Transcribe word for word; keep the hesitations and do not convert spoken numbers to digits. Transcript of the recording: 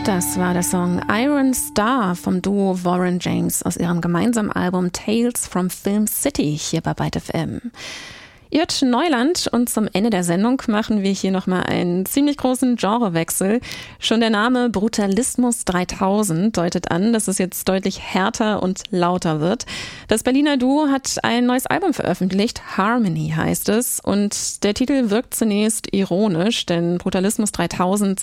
Das war der Song Iron Star vom Duo Warren James aus ihrem gemeinsamen Album Tales from Film City hier bei Byte F M. Ihr hört Neuland und zum Ende der Sendung machen wir hier nochmal einen ziemlich großen Genrewechsel. Schon der Name Brutalismus dreitausend deutet an, dass es jetzt deutlich härter und lauter wird. Das Berliner Duo hat ein neues Album veröffentlicht, Harmony heißt es. Und der Titel wirkt zunächst ironisch, denn Brutalismus dreitausend